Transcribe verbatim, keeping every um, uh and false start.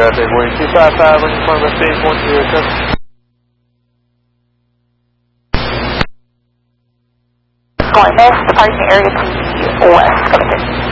traffic, wind two five five on your front of stage one zero seven. Going this, parking area to the west, coming in.